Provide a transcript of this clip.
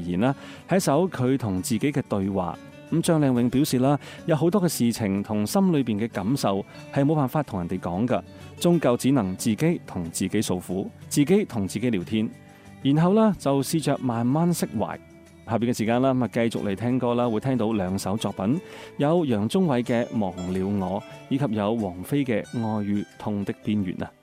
言啦，係一首佢同自己嘅對話。咁張靚穎表示啦，有好多嘅事情同心裏邊嘅感受係冇辦法同人哋講噶，終究只能自己同自己訴苦，自己同自己聊天，然後呢，就試着慢慢釋懷。下邊嘅時間啦，咁啊繼續嚟聽歌啦，會聽到兩首作品，有楊宗緯嘅《忘了我》，以及有王菲嘅《愛與痛的邊緣》啊。